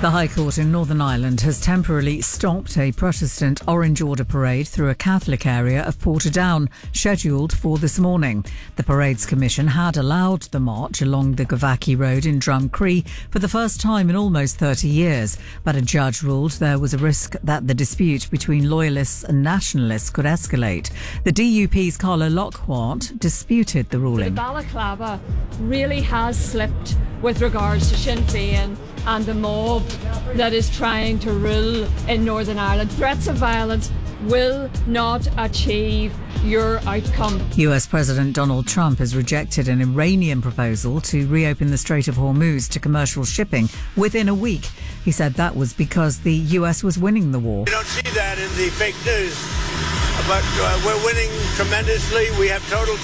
The High Court in Northern Ireland has temporarily stopped a Protestant Orange Order parade through a Catholic area of Portadown, scheduled for this morning. The Parades Commission had allowed the march along the Gavaki Road in Drumcree for the first time in almost 30 years, but a judge ruled there was a risk that the dispute between loyalists and nationalists could escalate. The DUP's Carla Lockhart disputed the ruling. The balaclava really has slipped with regards to Sinn Féin and the mob that is trying to rule in Northern Ireland. Threats of violence will not achieve your outcome. US President Donald Trump has rejected an Iranian proposal to reopen the Strait of Hormuz to commercial shipping within a week. He said that was because the US was winning the war. You don't see that in the fake news, but we're winning tremendously. We have total